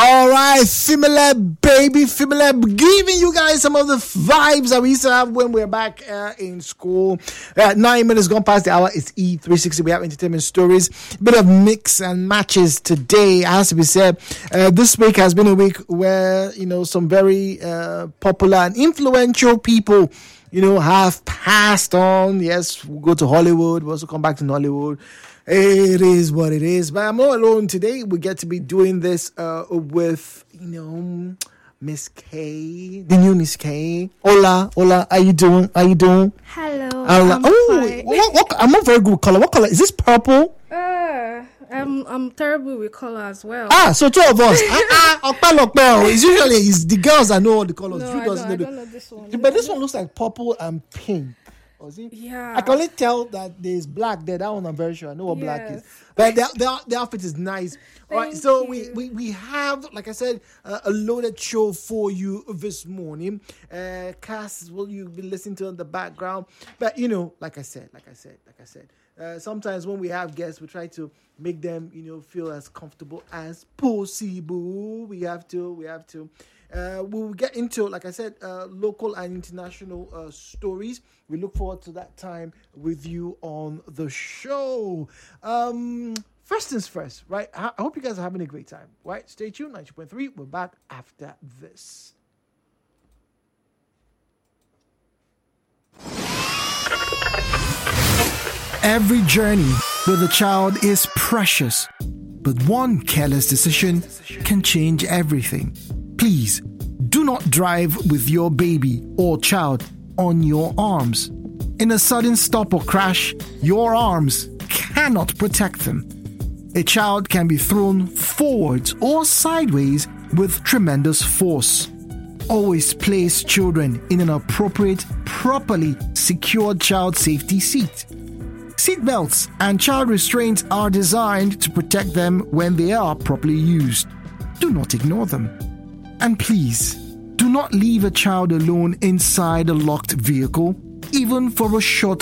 All right, Femilab, baby, Femilab, giving you guys some of the vibes that we used to have when we were back in school. 9 minutes gone past the hour. It's E360. We have entertainment stories. Bit of mix and matches today. It has to be said. This week has been a week where, some very popular and influential people, have passed on. Yes, we'll go to Hollywood. We'll also come back to Nollywood. It is what it is. But I'm not alone today. We get to be doing this with, Miss K, the new Miss K. Hola. How you doing? Hello. I'm not very good with color. What color? Is this purple? I'm terrible with color as well. So two of us. It's usually the girls that know all the colors. No, I don't know this one. But this one looks like purple and pink. Yeah. I can only tell that there's black there. That one I'm very sure. I know what black is. But the outfit is nice. All right, so we have, like I said, a loaded show for you this morning. Cass, you'll be listening to in the background. But, like I said, sometimes when we have guests, we try to make them, feel as comfortable as possible. We have to. We'll get into, like I said, local and international stories. We look forward to that time with you on the show. First things first, right? I hope you guys are having a great time, right? Stay tuned, 90.3. We're back after this. Every journey with a child is precious, but one careless decision can change everything. Please, do not drive with your baby or child on your arms. In a sudden stop or crash, your arms cannot protect them. A child can be thrown forwards or sideways with tremendous force. Always place children in an appropriate, properly secured child safety seat. Seatbelts and child restraints are designed to protect them when they are properly used. Do not ignore them. And please, do not leave a child alone inside a locked vehicle, even for a short